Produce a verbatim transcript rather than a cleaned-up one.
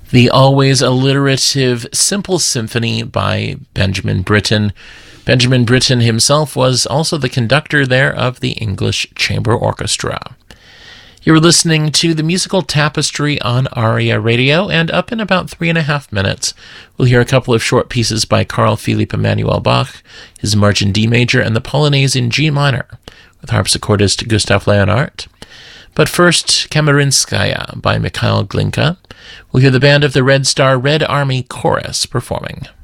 The always alliterative Simple Symphony by Benjamin Britten. Benjamin Britten himself was also the conductor there of the English Chamber Orchestra. You're listening to the Musical Tapestry on ARIA Radio, and up in about three and a half minutes, we'll hear a couple of short pieces by Carl Philipp Emanuel Bach, his March in D major and the Polonaise in G minor, with harpsichordist Gustav Leonhardt. But first, Kamerinskaya by Mikhail Glinka. We'll hear the band of the Red Star Red Army Chorus performing.